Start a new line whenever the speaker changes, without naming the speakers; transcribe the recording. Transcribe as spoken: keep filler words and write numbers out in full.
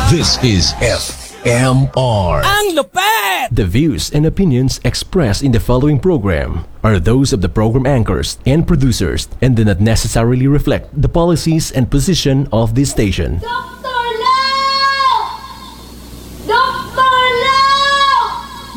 This is F M R.
Ang lupet!
The views and opinions expressed in the following program are those of the program anchors and producers and do not necessarily reflect the policies and position of this station.